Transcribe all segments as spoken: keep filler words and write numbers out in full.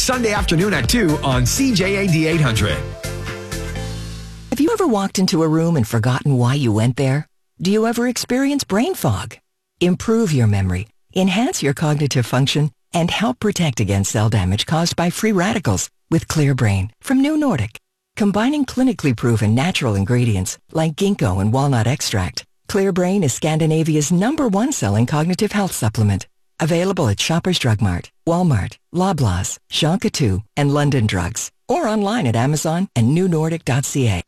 Sunday afternoon at two on C J A D eight hundred. Have you ever walked into a room and forgotten why you went there? Do you ever experience brain fog? Improve your memory, enhance your cognitive function, and help protect against cell damage caused by free radicals with Clear Brain from New Nordic. Combining clinically proven natural ingredients like ginkgo and walnut extract, Clear Brain is Scandinavia's number one selling cognitive health supplement. Available at Shoppers Drug Mart, Walmart, Loblaws, Shonka two, and London Drugs. Or online at Amazon and new nordic dot c a.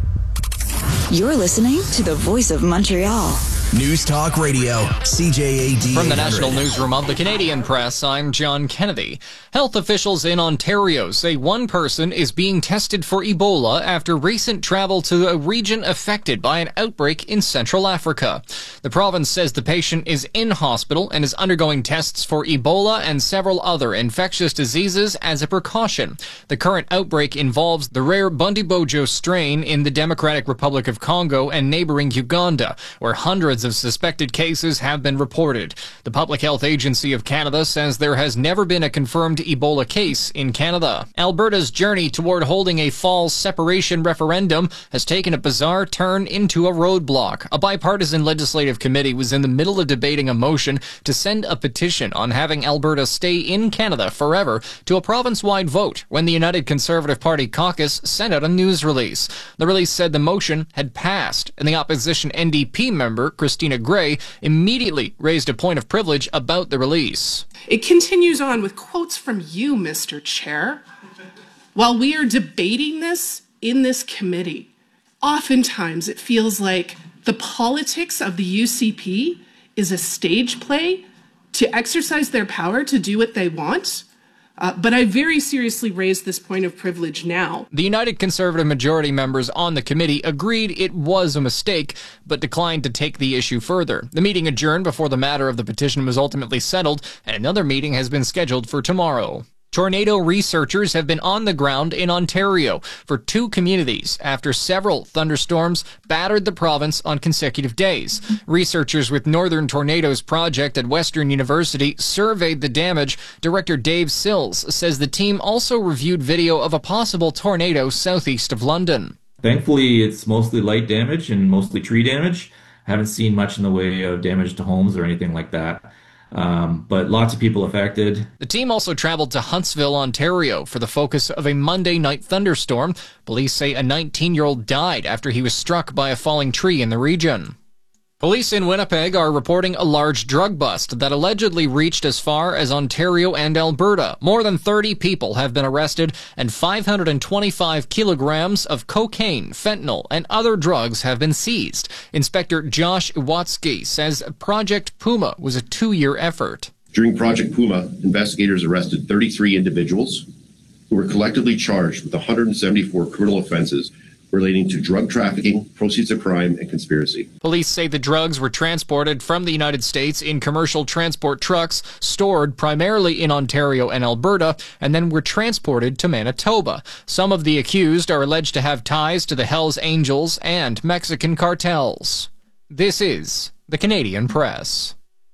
You're listening to the Voice of Montreal. News Talk Radio, C J A D. From the National Newsroom of the Canadian Press, I'm John Kennedy. Health officials in Ontario say one person is being tested for Ebola after recent travel to a region affected by an outbreak in Central Africa. The province says the patient is in hospital and is undergoing tests for Ebola and several other infectious diseases as a precaution. The current outbreak involves the rare Bundibojo strain in the Democratic Republic of Congo and neighboring Uganda, where hundreds of suspected cases have been reported. The Public Health Agency of Canada says there has never been a confirmed Ebola case in Canada. Alberta's journey toward holding a fall separation referendum has taken a bizarre turn into a roadblock. A bipartisan legislative committee was in the middle of debating a motion to send a petition on having Alberta stay in Canada forever to a province-wide vote when the United Conservative Party caucus sent out a news release. The release said the motion had passed, and the opposition N D P member, Christina Gray, immediately raised a point of privilege about the release. It continues on with quotes from you, Mister Chair. While we are debating this in this committee, oftentimes it feels like the politics of the U C P is a stage play to exercise their power to do what they want. Uh, but I very seriously raise this point of privilege now. The United Conservative majority members on the committee agreed it was a mistake, but declined to take the issue further. The meeting adjourned before the matter of the petition was ultimately settled, and another meeting has been scheduled for tomorrow. Tornado researchers have been on the ground in Ontario for two communities after several thunderstorms battered the province on consecutive days. Researchers with Northern Tornadoes Project at Western University surveyed the damage. Director Dave Sills says the team also reviewed video of a possible tornado southeast of London. Thankfully, it's mostly light damage and mostly tree damage. Haven't seen much in the way of damage to homes or anything like that. Um, but lots of people affected. The team also traveled to Huntsville, Ontario for the focus of a Monday night thunderstorm. Police say a nineteen-year-old died after he was struck by a falling tree in the region. Police in Winnipeg are reporting a large drug bust that allegedly reached as far as Ontario and Alberta. More than thirty people have been arrested, and five hundred twenty-five kilograms of cocaine, fentanyl, and other drugs have been seized. Inspector Josh Iwatsky says Project Puma was a two-year effort. During Project Puma, investigators arrested thirty-three individuals who were collectively charged with one hundred seventy-four criminal offenses relating to drug trafficking, proceeds of crime, and conspiracy. Police say the drugs were transported from the United States in commercial transport trucks stored primarily in Ontario and Alberta, and then were transported to Manitoba. Some of the accused are alleged to have ties to the Hells Angels and Mexican cartels. This is the Canadian Press.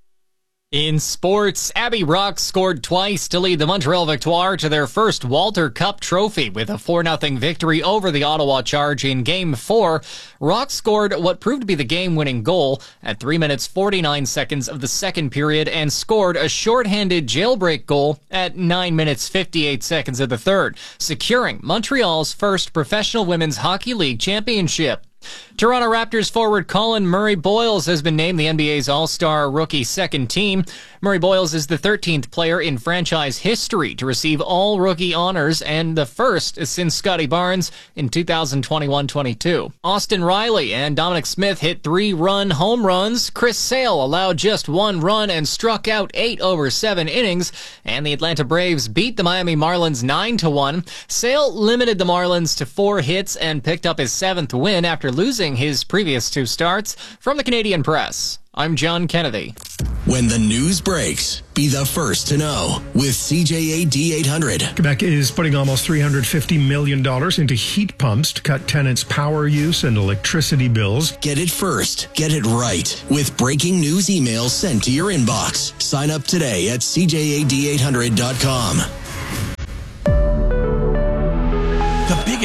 In sports, Abby Rock scored twice to lead the Montreal Victoire to their first Walter Cup trophy with a four nothing victory over the Ottawa Charge in Game four. Rock scored what proved to be the game-winning goal at three minutes forty-nine seconds of the second period and scored a shorthanded jailbreak goal at nine minutes fifty-eight seconds of the third, securing Montreal's first professional women's hockey league championship. Toronto Raptors forward Colin Murray-Boyles has been named the N B A's All-Star Rookie Second Team. Murray-Boyles is the thirteenth player in franchise history to receive all-rookie honors and the first since Scotty Barnes in two thousand twenty-one twenty-two. Austin Riley and Dominic Smith hit three-run home runs. Chris Sale allowed just one run and struck out eight over seven innings, and the Atlanta Braves beat the Miami Marlins nine to one. Sale limited the Marlins to four hits and picked up his seventh win after losing his previous two starts. From the Canadian Press, I'm John Kennedy. When the news breaks, be the first to know with C J A D eight hundred. Quebec is putting almost three hundred fifty million dollars into heat pumps to cut tenants' power use and electricity bills. Get it first. Get it right. With breaking news emails sent to your inbox. Sign up today at C J A D eight hundred dot com.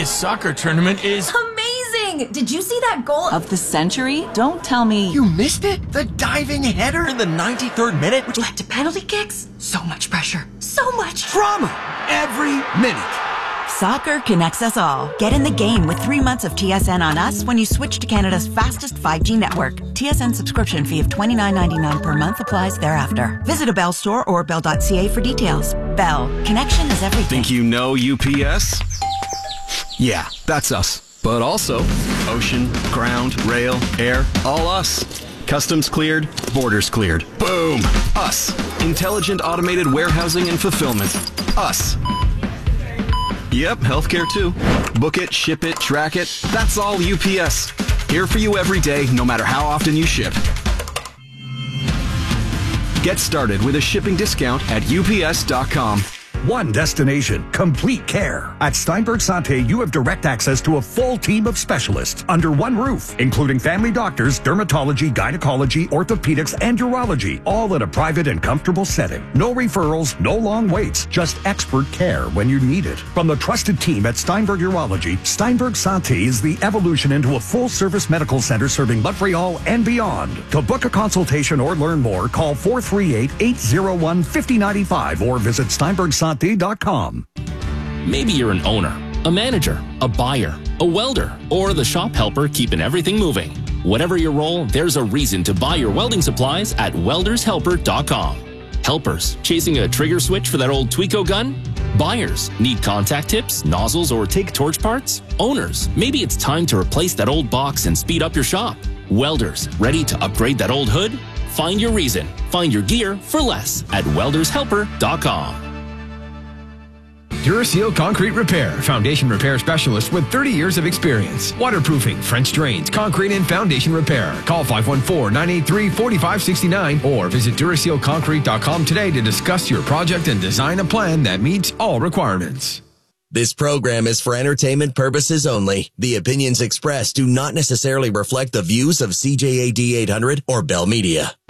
Vegas soccer tournament is amazing! Did you see that goal of the century? Don't tell me you missed it. The diving header in the ninety-third minute, which led to penalty kicks. So much pressure. So much drama every minute. Soccer connects us all. Get in the game with three months of T S N on us when you switch to Canada's fastest five G network. T S N subscription fee of twenty-nine ninety-nine per month applies thereafter. Visit a Bell store or bell dot c a for details. Bell. Connection is everything. Think you know U P S? Yeah, that's us. But also ocean, ground, rail, air, all us. Customs cleared, borders cleared. Boom! Us. Intelligent automated warehousing and fulfillment. Us. Yep, healthcare too. Book it, ship it, track it. That's all U P S. Here for you every day, no matter how often you ship. Get started with a shipping discount at U P S dot com. One destination, complete care. At Steinberg Santé, you have direct access to a full team of specialists under one roof, including family doctors, dermatology, gynecology, orthopedics, and urology, all in a private and comfortable setting. No referrals, no long waits, just expert care when you need it. From the trusted team at Steinberg Urology, Steinberg Santé is the evolution into a full-service medical center serving Montreal and beyond. To book a consultation or learn more, call four three eight, eight zero one, five zero nine five or visit Steinberg Santé dot com. Maybe you're an owner, a manager, a buyer, a welder, or the shop helper keeping everything moving. Whatever your role, there's a reason to buy your welding supplies at welders helper dot com. Helpers, chasing a trigger switch for that old Tweco gun? Buyers, need contact tips, nozzles, or take torch parts? Owners, maybe it's time to replace that old box and speed up your shop. Welders, ready to upgrade that old hood? Find your reason. Find your gear for less at welders helper dot com. Duraseal Concrete Repair, foundation repair specialist with thirty years of experience. Waterproofing, French drains, concrete and foundation repair. Call five one four, nine eight three, four five six nine or visit Duraseal Concrete dot com today to discuss your project and design a plan that meets all requirements. This program is for entertainment purposes only. The opinions expressed do not necessarily reflect the views of C J A D eight hundred or Bell Media.